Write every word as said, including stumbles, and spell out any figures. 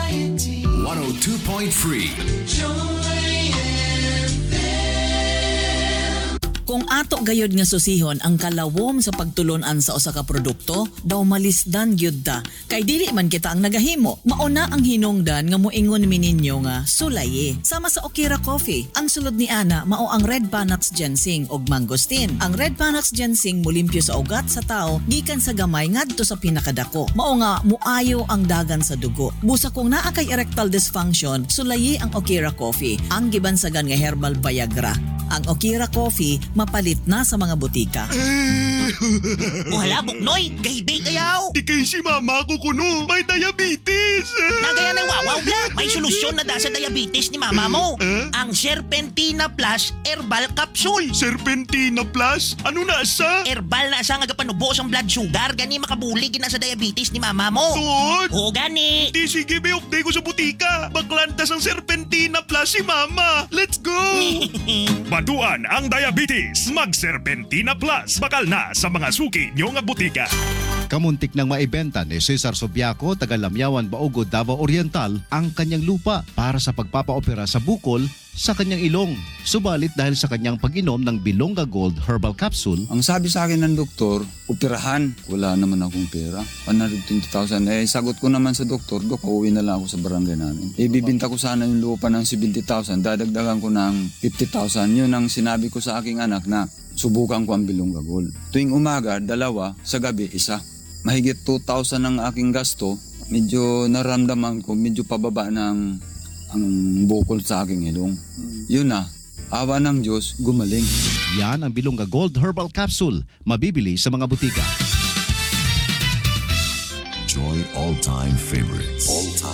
one oh two point three. Kung ato gayod nga susihon ang kalawom sa pagtulon-an sa usa ka produkto, daw malisdan gyud ta. Kay dili man kita ang nagahimo. Mauna ang hinungdan nga moingon mi ninyo nga sulaye. Sama sa Okira Coffee, ang sulod ni ana mao ang Red Panax Ginseng ug Mangosteen. Ang Red Panax Ginseng mulimpyo sa ugat sa tao gikan sa gamay ngadto sa pinakadako. Mao nga muayo ang dagan sa dugo. Busa kung naa kay erectile dysfunction, sulaye ang Okira Coffee, ang gibansagan nga herbal Viagra. Ang Okira Coffee mapalit na sa mga butika. O hala, Buknoy, gahibi kayaw. Di kay si mama ko kuno, may diabetes. Nagaya na wawaw bla. May solusyon na da sa diabetes ni mama mo. Eh? Ang Serpentina Plus Herbal Capsule. Serpentina Plus? Ano na sa? Herbal na asa nga gapanubos ang blood sugar gani makabulig na sa diabetes ni mama mo. Tuod? O gani. Di sige, bayok di ko sa butika. Baklantas ang Serpentina Plus si mama. Let's go! Batuan ang diabetes. Mag-Serpentina Plus. Bakal na sa mga suki nyo nga butika. Kamuntik nang maibenta ni Cesar Sobiaco, taga Lamyawan, Baugod, Davao Oriental ang kanyang lupa para sa pagpapaopera sa bukol sa kanyang ilong. Subalit dahil sa kanyang pag-inom ng Bilonga Gold Herbal Capsule, ang sabi sa akin ng doktor, operahan. Wala naman akong pera. one hundred twenty thousand. Eh, sagot ko naman sa doktor, Dok, uuwi na lang ako sa barangay namin. Eh, bibinta ko sana yung lupa ng seventy thousand. Dadagdagan ko ng fifty thousand. Yun ang sinabi ko sa aking anak na subukan ko ang Bilonga Gold. Tuwing umaga, dalawa. Sa gabi, isa. Mahigit two thousand ang aking gasto. Medyo naramdaman ko, medyo pababa ng ang bukol sa aking ilong. Yun na, awa ng Diyos, gumaling. yan ang Bilonga Gold Herbal Capsule. Mabibili sa mga butika. Joy all-time favorites. All-time.